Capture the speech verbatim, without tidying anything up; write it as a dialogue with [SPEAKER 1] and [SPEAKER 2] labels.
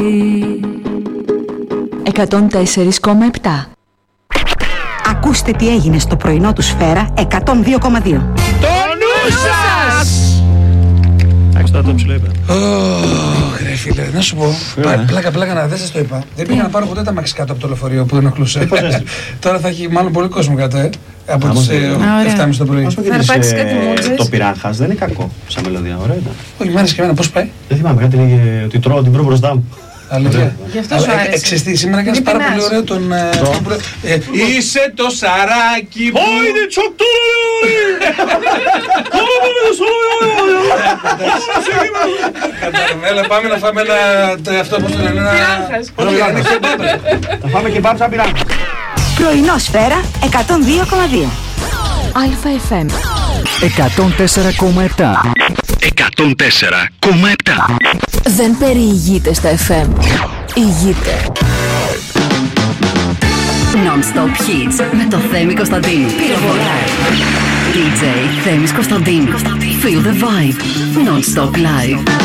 [SPEAKER 1] εκατόν τέσσερα κόμμα επτά.
[SPEAKER 2] Ακούστε τι έγινε στο πρωινό του Σφαίρα εκατόν δύο κόμμα δύο.
[SPEAKER 3] Το νου σας!
[SPEAKER 4] Εντάξει, τώρα το ψηλό είπα.
[SPEAKER 3] Ωχ, ρε φίλε, να σου πω. Πλάκα, πλάκα να δεν σας το είπα. Δεν πήγα να πάρω ποτέ τα μαξι κάτω από το λεωφορείο που ενοχλούσε. Τώρα θα έχει μάλλον πολύ κόσμο κάτω, ε. Από τις εφτά και μισή το πρωί.
[SPEAKER 5] Θα αρπάξεις κάτι μούτσες. Το πειράχας δεν είναι κακό σαν μελωδία, ωραία ήταν.
[SPEAKER 3] Όχι, μ' άρεσε και εμένα, πώς πάει.
[SPEAKER 5] Δεν θυμάμαι, κάτι λέγε ότι τρώω την πρώτη μπροστά μου.
[SPEAKER 3] Αλήθεια.
[SPEAKER 6] Γι' αυτό σου άρεσε.
[SPEAKER 3] Εξαιστή, σήμερα κάνεις πάρα πολύ ωραίο τον... Είσαι το σαράκι που...
[SPEAKER 4] Όινε τσοκτούρι!
[SPEAKER 3] Έλα, πάμε να φάμε ένα... αυτό πώς το λένε, ένα...
[SPEAKER 5] Θα φάμε και μπάμπ σαν πειράχα.
[SPEAKER 2] Πρωινό Σφαίρα εκατόν δύο κόμμα δύο.
[SPEAKER 1] Αλφα εφ εμ
[SPEAKER 7] εκατόν τέσσερα κόμμα επτά.
[SPEAKER 8] εκατόν τέσσερα κόμμα επτά.
[SPEAKER 1] Δεν περιηγείται στα εφ εμ. Ηγείται.
[SPEAKER 9] Non-stop hits με το Θέμη Κωνσταντίνου. ντι τζέι Θέμης Κωνσταντίνου. Feel the vibe. Non-stop live.